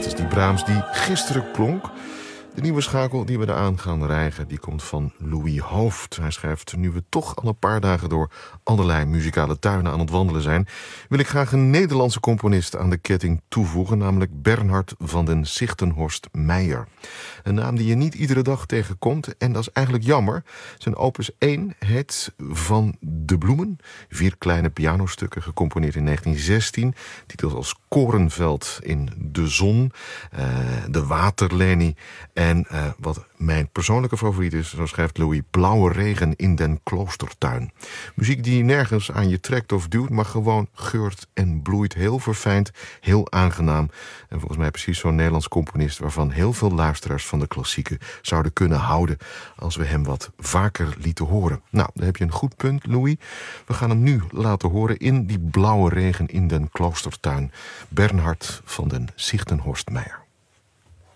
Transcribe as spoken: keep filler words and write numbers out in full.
dat is die Brahms die gisteren klonk. De nieuwe schakel die we eraan gaan rijgen, die komt van Louis Hooft. Hij schrijft, nu we toch al een paar dagen door allerlei muzikale tuinen aan het wandelen zijn, wil ik graag een Nederlandse componist aan de ketting toevoegen, namelijk Bernhard van den Sichtenhorst Meijer. Een naam die je niet iedere dag tegenkomt en dat is eigenlijk jammer. Zijn opus één heet Van de Bloemen. Vier kleine pianostukken gecomponeerd in negentien zestien. Titels als Korenveld in de Zon, uh, De Waterlenie en uh, wat mijn persoonlijke favoriet is, zo schrijft Louis, Blauwe Regen in den Kloostertuin. Muziek die nergens aan je trekt of duwt, maar gewoon geurt en bloeit. Heel verfijnd, heel aangenaam. En volgens mij precies zo'n Nederlands componist waarvan heel veel luisteraars van de klassieken zouden kunnen houden als we hem wat vaker lieten horen. Nou, daar heb je een goed punt, Louis. We gaan hem nu laten horen in die Blauwe Regen in den Kloostertuin. Bernhard van den Sichtenhorst Meijer.